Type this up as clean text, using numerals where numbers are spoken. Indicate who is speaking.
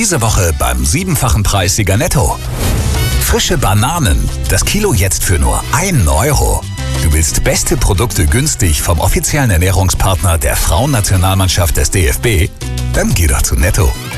Speaker 1: Diese Woche beim 7-fachen Preissieger Netto. Frische Bananen, das Kilo jetzt für nur 1 Euro. Du willst beste Produkte günstig vom offiziellen Ernährungspartner der Frauennationalmannschaft des DFB? Dann geh doch zu Netto.